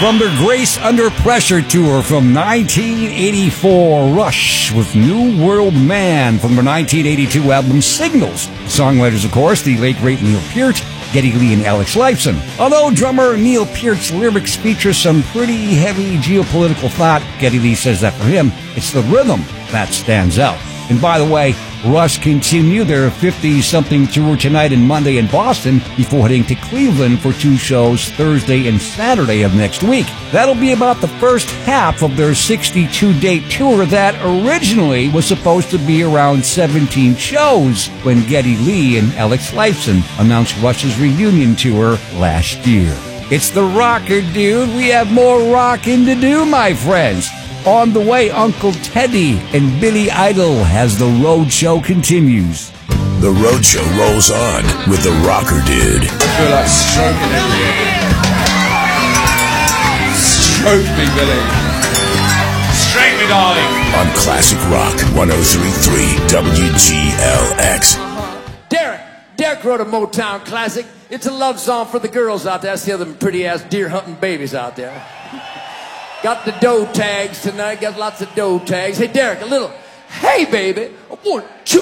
From their Grace Under Pressure tour from 1984, Rush with New World Man from their 1982 album Signals. Songwriters, of course, the late great Neil Peart, Geddy Lee, and Alex Lifeson. Although drummer Neil Peart's lyrics feature some pretty heavy geopolitical thought, Geddy Lee says that for him, it's the rhythm that stands out. And by the way, Rush continue their 50-something tour tonight and Monday in Boston before heading to Cleveland for 2 shows Thursday and Saturday of next week. That'll be about the first half of their 62-date tour that originally was supposed to be around 17 shows when Geddy Lee and Alex Lifeson announced Rush's reunion tour last year. It's the Rocker Dude. We have more rocking to do, my friends. On the way, Uncle Teddy and Billy Idol as the Roadshow continues. The Roadshow rolls on with the Rocker Dude. I feel like stroking everything. Stroke me, Billy. Stroke me, darling. On Classic Rock 103.3 WGLX. Derek wrote a Motown classic. It's a love song for the girls out there. I see them pretty-ass deer-hunting babies out there. Got the dough tags tonight. Got lots of dough tags. Hey, Derek, a little. Hey, baby. 1, 2.